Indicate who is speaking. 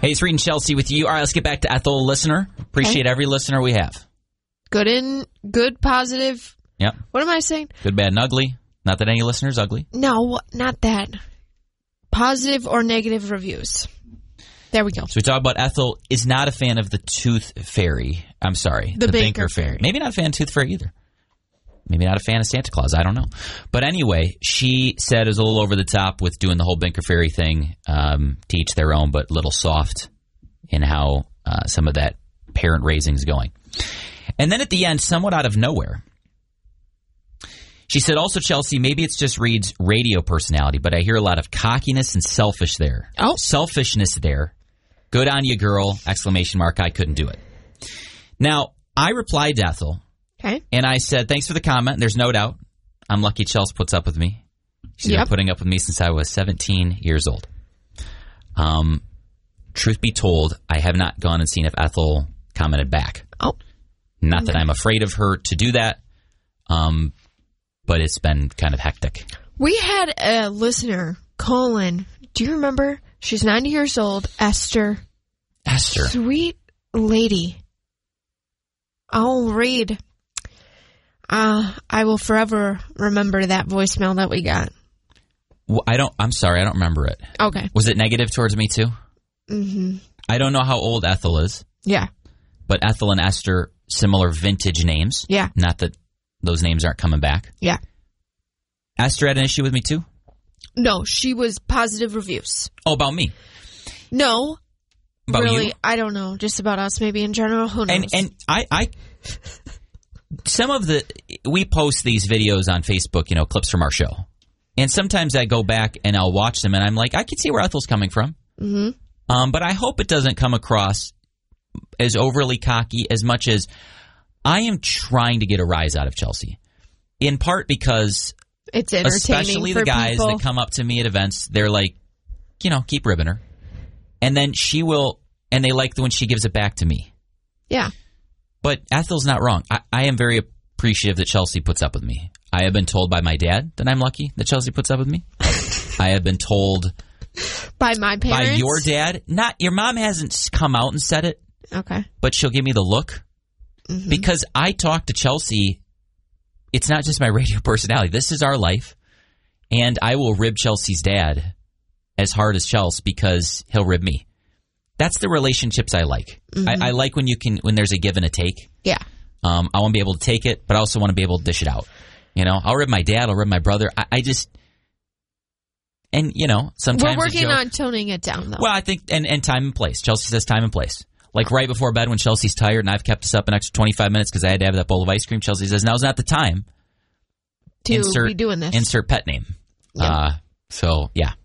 Speaker 1: Hey, it's Reed and Chelsea with you. All right, let's get back to Ethel, listener. Appreciate every listener we have.
Speaker 2: Good, positive.
Speaker 1: Yep.
Speaker 2: What am I saying?
Speaker 1: Good, bad, and ugly. Not that any listener's ugly.
Speaker 2: No, not that. Positive or negative reviews. There we go.
Speaker 1: So we talk about Ethel is not a fan of the Tooth Fairy. I'm sorry.
Speaker 2: The Banker Fairy.
Speaker 1: Maybe not a fan of Tooth Fairy either. Maybe not a fan of Santa Claus. I don't know. But anyway, she said it was a little over the top with doing the whole Banker Fairy thing. To each their own, but a little soft in how some of that parent raising is going. And then at the end, somewhat out of nowhere, she said, also, Chelsea, maybe it's just Reed's radio personality, but I hear a lot of cockiness and selfishness there. Good on you, girl! ! I couldn't do it. Now, I replied to Ethel.
Speaker 2: Okay.
Speaker 1: And I said, thanks for the comment. There's no doubt. I'm lucky Chelsea puts up with me. She's been putting up with me since I was 17 years old. Truth be told, I have not gone and seen if Ethel commented back.
Speaker 2: Oh.
Speaker 1: Not that I'm afraid of her to do that, but it's been kind of hectic.
Speaker 2: We had a listener call in. Do you remember? She's 90 years old. Esther. Sweet lady. I'll read. I will forever remember that voicemail that we got.
Speaker 1: Well, I'm sorry, I don't remember it.
Speaker 2: Okay.
Speaker 1: Was it negative towards me too?
Speaker 2: Mm-hmm.
Speaker 1: I don't know how old Ethel is.
Speaker 2: Yeah.
Speaker 1: But Ethel and Esther, similar vintage names.
Speaker 2: Yeah.
Speaker 1: Not that those names aren't coming back.
Speaker 2: Yeah.
Speaker 1: Esther had an issue with me too?
Speaker 2: No, she was positive reviews.
Speaker 1: Oh, about me?
Speaker 2: No.
Speaker 1: About
Speaker 2: really,
Speaker 1: you?
Speaker 2: I don't know. Just about us, maybe in general. Who knows?
Speaker 1: And I we post these videos on Facebook, clips from our show. And sometimes I go back and I'll watch them and I'm like, I can see where Ethel's coming from.
Speaker 2: Mm-hmm.
Speaker 1: But I hope it doesn't come across as overly cocky as much as I am trying to get a rise out of Chelsea. In part because
Speaker 2: it's entertaining,
Speaker 1: especially the guys that come up to me at events, they're like, keep ribbing her. And then and they like when she gives it back to me.
Speaker 2: Yeah.
Speaker 1: But Ethel's not wrong. I am very appreciative that Chelsea puts up with me. I have been told by my dad that I'm lucky that Chelsea puts up with me. I have been told
Speaker 2: by my parents.
Speaker 1: By your dad. Not your mom hasn't come out and said it.
Speaker 2: Okay.
Speaker 1: But she'll give me the look. Mm-hmm. Because I talk to Chelsea. It's not just my radio personality. This is our life. And I will rib Chelsea's dad as hard as Chelsea because he'll rib me. That's the relationships I like. Mm-hmm. I like when there's a give and a take.
Speaker 2: Yeah.
Speaker 1: I want to be able to take it, but I also want to be able to dish it out. I'll rib my dad, I'll rib my brother. Sometimes
Speaker 2: we're working on toning it down, though.
Speaker 1: Well, I think, and time and place. Chelsea says time and place. Like right before bed when Chelsea's tired and I've kept us up an extra 25 minutes because I had to have that bowl of ice cream, Chelsea says, now's not the time
Speaker 2: to be doing this.
Speaker 1: Insert pet name.
Speaker 2: Yep.
Speaker 1: So, yeah.